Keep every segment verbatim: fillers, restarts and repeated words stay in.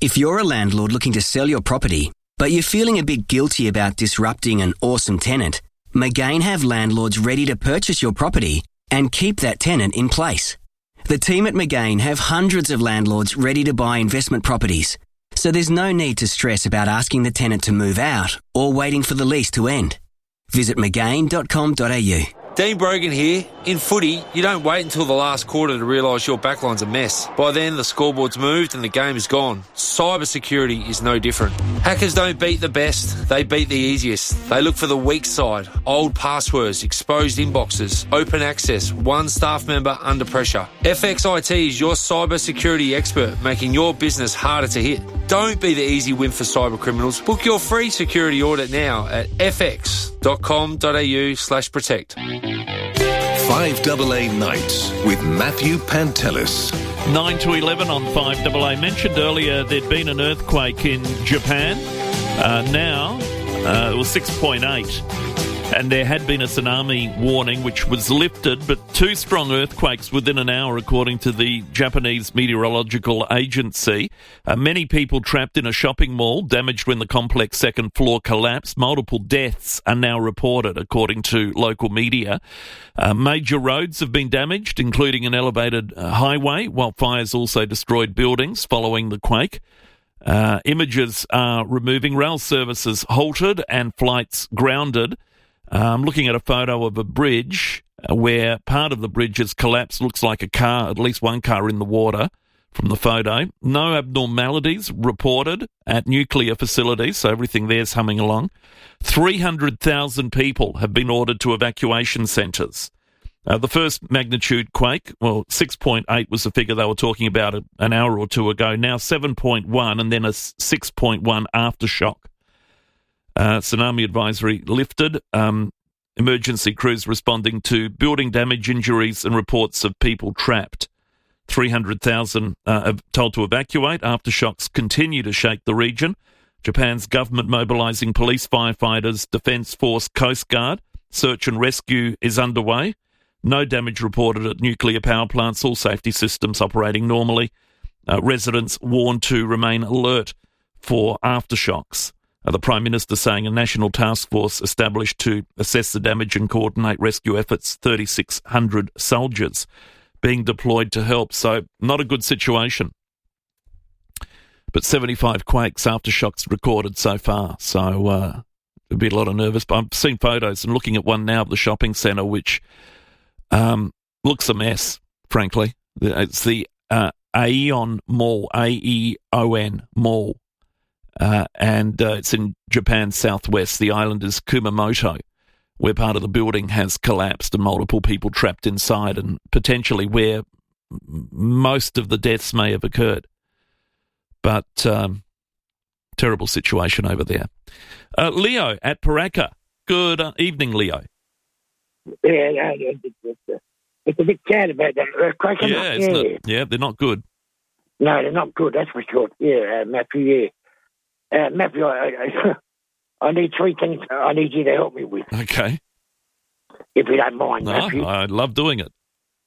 If you're a landlord looking to sell your property, but you're feeling a bit guilty about disrupting an awesome tenant, Magain have landlords ready to purchase your property and keep that tenant in place. The team at Magain have hundreds of landlords ready to buy investment properties, so there's no need to stress about asking the tenant to move out or waiting for the lease to end. Visit magain dot com dot a u. Dean Brogan here. In footy, you don't wait until the last quarter to realise your backline's a mess. By then, the scoreboard's moved and the game is gone. Cyber security is no different. Hackers don't beat the best, they beat the easiest. They look for the weak side, old passwords, exposed inboxes, open access, one staff member under pressure. F X I T is your cyber security expert, making your business harder to hit. Don't be the easy win for cyber criminals. Book your free security audit now at f x dot com dot a u slash protect. five A A Nights with Matthew Pantelis. nine to eleven on five A A. Mentioned earlier there'd been an earthquake in Japan. Uh, now, uh, it was six point eight. And there had been a tsunami warning which was lifted, but two strong earthquakes within an hour, according to the Japanese Meteorological Agency. Uh, many people trapped in a shopping mall, damaged when the complex second floor collapsed. Multiple deaths are now reported, according to local media. Uh, major roads have been damaged, including an elevated uh, highway, while fires also destroyed buildings following the quake. Uh, images are removing rail services halted and flights grounded. I'm looking at a photo of a bridge where part of the bridge has collapsed. Looks like a car, at least one car in the water from the photo. No abnormalities reported at nuclear facilities, so everything there's humming along. three hundred thousand people have been ordered to evacuation centres. Uh, the first magnitude quake, well, six point eight was the figure they were talking about an hour or two ago. Now seven point one and then a six point one aftershock. Uh, tsunami advisory lifted. Um, emergency crews responding to building damage, injuries and reports of people trapped. three hundred thousand uh, told to evacuate. Aftershocks continue to shake the region. Japan's government mobilising police, firefighters, Defence Force, Coast Guard. Search and rescue is underway. No damage reported at nuclear power plants. All safety systems operating normally. Uh, residents warned to remain alert for aftershocks. Uh, the Prime Minister saying a national task force established to assess the damage and coordinate rescue efforts. thirty-six hundred soldiers being deployed to help. So not a good situation. But seventy-five quakes, aftershocks recorded so far. So uh, there'll be a lot of nervous. But I've seen photos and looking at one now of the shopping centre, which um, looks a mess, frankly. It's the uh, Aeon Mall, A E O N Mall. Uh, and uh, it's in Japan's southwest. The island is Kumamoto, where part of the building has collapsed and multiple people trapped inside, and potentially where m- most of the deaths may have occurred. But um, terrible situation over there. Uh, Leo at Paraka. Good uh, evening, Leo. Yeah, yeah, yeah, it's, uh, it's a bit sad about that earthquake. Yeah, yeah. Not, yeah, they're not good. No, they're not good, that's for sure. Yeah, uh, Matthew, yeah. Uh, Matthew, I, I, I need three things I need you to help me with. Okay. If you don't mind, No, Matthew. I love doing it.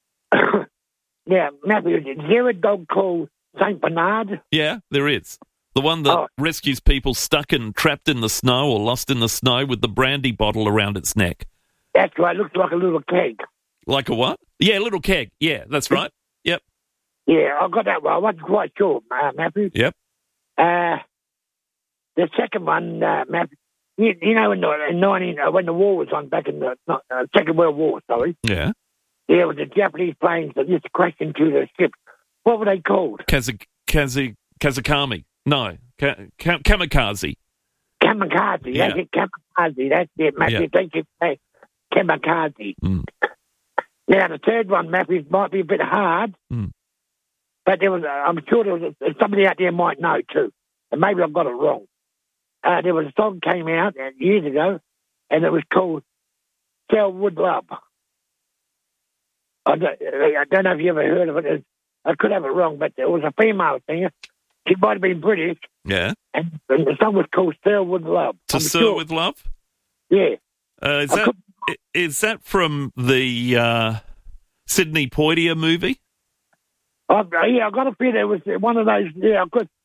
Yeah, Matthew, is there a dog called Saint Bernard? Yeah, there is. The one that Oh. rescues people stuck and trapped in the snow or lost in the snow with the brandy bottle around its neck. That's right, looks like a little keg. Like a what? Yeah, a little keg. Yeah, that's right. Yep. Yeah, I got that one. I wasn't quite sure, uh, Matthew. Yep. Uh, the second one, uh, Matthew, you, you know, in, the, in nineteen, uh, when the war was on, back in the not, uh, Second World War, sorry, Yeah. there was the Japanese planes that just crashed into the ship. What were they called? Kaza, Kaza, Kazakami. No. Ka, ka, kamikaze. Kamikaze. Yeah. That's it, kamikaze. That's it, Matthew. Yeah. Thank you. Hey, kamikaze. Mm. Now, the third one, Matthew, might be a bit hard, Mm. but there was, uh, I'm sure there was a, somebody out there might know too, and maybe I've got it wrong. Uh, there was a song came out uh, years ago, and it was called Selwood Love. I don't, I don't know if you ever heard of it. It- I could have it wrong, but it was a female singer. She might have been British, Yeah. and, and the song was called Selwood Love. To I'm Sir sure. with Love? Yeah. Uh, is I that could- i- is that from the uh, Sidney Poitier movie? I, yeah, I got a feel it was one of those. Yeah, because